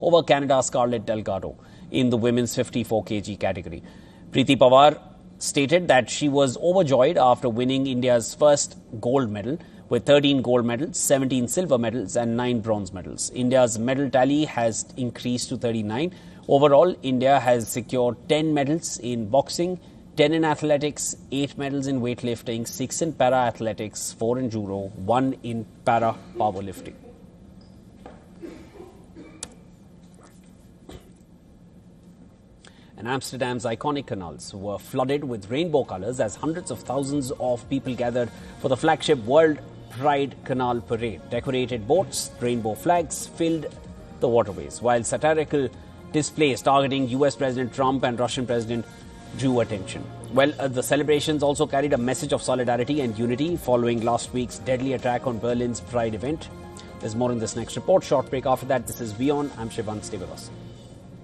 over Canada's Scarlett Delgado in the women's 54 kg category. Preeti Pawar stated that she was overjoyed after winning India's first gold medal with 13 gold medals, 17 silver medals and 9 bronze medals. India's medal tally has increased to 39. Overall, India has secured 10 medals in boxing, 10 in athletics, 8 medals in weightlifting, 6 in para-athletics, 4 in judo, 1 in para-powerlifting. And Amsterdam's iconic canals were flooded with rainbow colours as hundreds of thousands of people gathered for the flagship World Pride Canal Parade. Decorated boats, rainbow flags filled the waterways, while satirical displays targeting US President Trump and Russian President drew attention. Well, the celebrations also carried a message of solidarity and unity following last week's deadly attack on Berlin's Pride event. There's more in this next report. Short break after that. This is WION. I'm Shivan. Stay with us.